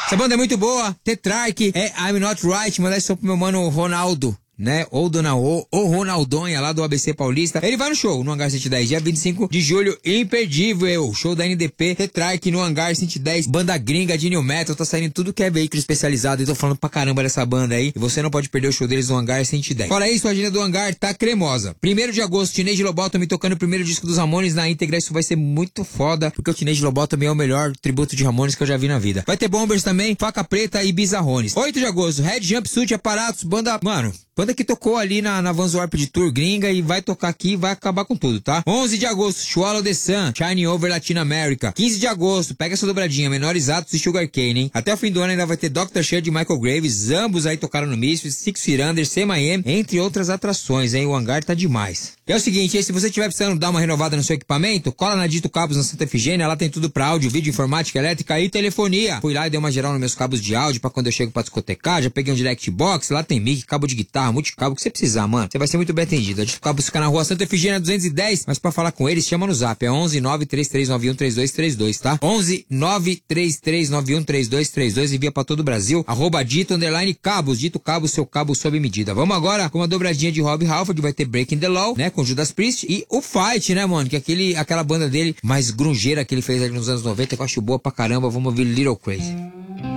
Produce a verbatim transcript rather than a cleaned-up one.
Essa banda é muito boa. Tetrarch, é I'm Not Right. Mandar isso pro meu mano Ronaldo, né? Ou Dona O, ou Ronaldonha, lá do A B C Paulista. Ele vai no show, no Hangar cento e dez, dia vinte e cinco de julho, imperdível. Show da N D P, Tetrarch no Hangar cento e dez, banda gringa de new metal, tá saindo tudo que é veículo especializado. Eu tô falando pra caramba dessa banda aí, e você não pode perder o show deles no Hangar cento e dez. Fora isso, a agenda do Hangar tá cremosa. Primeiro de agosto, Teenage Lobotomy tocando o primeiro disco dos Ramones na íntegra. Isso vai ser muito foda, porque o Teenage Lobotomy é o melhor tributo de Ramones que eu já vi na vida. Vai ter Bombers também, Faca Preta e Bizarrones. oito de agosto, Red Jumpsuit, Aparatos, banda, mano, banda que tocou ali na, na Vans Warped Tour gringa e vai tocar aqui e vai acabar com tudo, tá? onze de agosto, Swallow the Sun, Shine Over Latin America. quinze de agosto, pega essa dobradinha, Menores Atos e Sugar Cane, hein? Até o fim do ano ainda vai ter doutor Shade e Michael Graves, ambos aí tocaram no Misfits, Six Feet Under, C M I M, entre outras atrações, hein? O Hangar tá demais. É o seguinte, aí, se você estiver precisando dar uma renovada no seu equipamento, cola na Dito Cabos na Santa Efigênia, lá tem tudo pra áudio, vídeo, informática, elétrica e telefonia. Fui lá e dei uma geral nos meus cabos de áudio pra quando eu chego pra discotecar, já peguei um direct box, lá tem mic, cabo de guitarra, multicabo, o que você precisar, mano. Você vai ser muito bem atendido. A Dito Cabos fica na rua Santa Efigênia duzentos e dez, mas pra falar com eles, chama no zap, é onze nove três três nove um três dois três dois, tá? onze nove três três nove um três dois três dois, envia pra todo o Brasil, arroba Dito underline Cabos, Dito Cabos, seu cabo sob medida. Vamos agora com uma dobradinha de Rob Halford, vai ter Breaking the Law, né, com Judas Priest e o Fight, né, mano, que é aquele, aquela banda dele mais grungeira que ele fez ali nos anos noventa, que eu acho boa pra caramba. Vamos ouvir Little Crazy.